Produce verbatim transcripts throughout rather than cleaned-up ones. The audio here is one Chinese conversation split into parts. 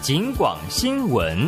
警广新闻。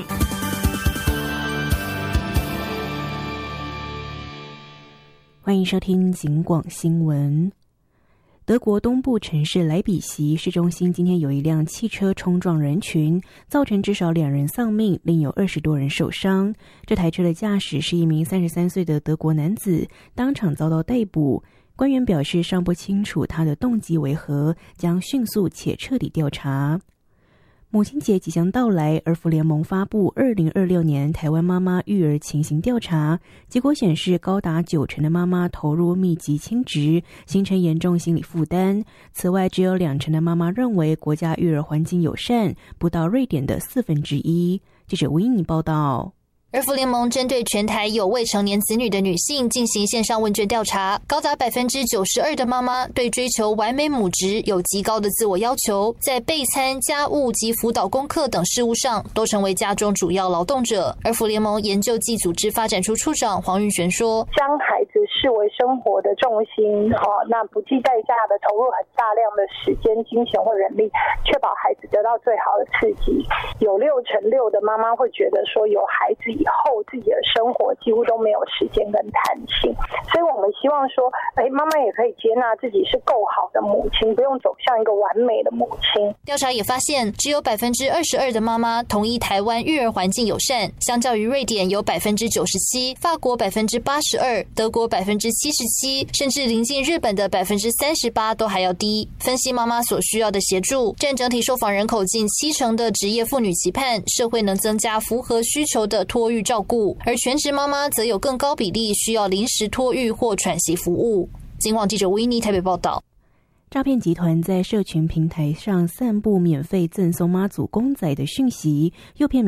欢迎收听警广新闻。德国东部城市莱比锡市中心今天有一辆汽车冲撞人群，造成至少两人丧命，另有二十多人受伤。这台车的驾驶是一名三十三岁的德国男子，当场遭到逮捕。官员表示尚不清楚他的动机为何，将迅速且彻底调查。母亲节即将到来，儿福联盟发布二零二六年台湾妈妈育儿情形调查，结果显示高达九成的妈妈投入密集亲职，形成严重心理负担。此外，只有两成的妈妈认为国家育儿环境友善，不到瑞典的四分之一。记者吴英妮报道。 儿福联盟针对全台有未成年子女的女性进行线上问卷调查，高达 百分之九十二 的妈妈对追求完美母职有极高的自我要求，在备餐、家务及辅导功课等事务上都成为家中主要劳动者。儿福联盟研究暨组织发展处处长黄玉璇说， 将孩子视为生活的重心，那不计代价的投入很大量的时间、金钱或人力，确保孩子得到最好的刺激。有六成六的妈妈会觉得说，有孩子以后自己的生活几乎都没有时间跟弹性，所以我们希望说，哎，妈妈也可以接纳自己是够好的母亲，不用走向一个完美的母亲。 调查也发现，只有 百分之二十二 的妈妈同意台湾育儿环境友善，相较于瑞典有 百分之九十七， 法国 百分之八十二， 德国 百分之七十七， 甚至邻近日本的 百分之三十八 都还要低。分析妈妈所需要的协助，占整体受访人口近七成的职业妇女期盼社会能增加符合需求的托育照顾，而全职妈妈则有更高比例需要临时托育或喘息服务。警广记者维尼台北报道。 诈骗集团在社群平台上散布免费赠送妈祖公仔的讯息，诱骗民